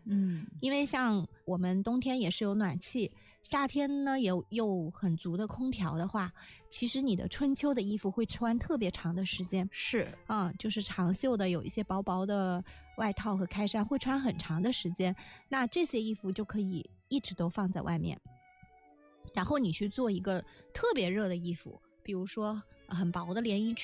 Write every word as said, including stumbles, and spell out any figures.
嗯， 因为像我们冬天也是有暖气，夏天呢有又很足的空调的话，其实你的春秋的衣服会穿特别长的时间。 是， 嗯，就是长袖的有一些薄薄的外套和开衫会穿很长的时间，那这些衣服就可以一直都放在外面。然后你去做一个特别热的衣服，比如说很薄的连衣裙